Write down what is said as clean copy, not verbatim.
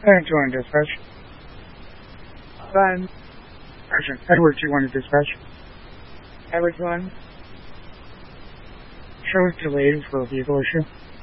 And do you want to dispatch? Fine. Sergeant Edward, do you want to dispatch? Edward's one. Show is delayed for a vehicle issue.